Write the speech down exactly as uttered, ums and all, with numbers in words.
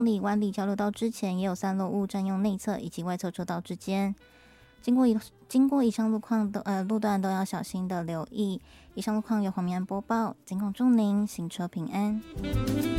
里湾里交流道之前也有散落物占用内侧以及外侧车道之间。经过以经过以上路况的呃路段都要小心的留意。以上路况由黄明安播报，监控祝您行车平安。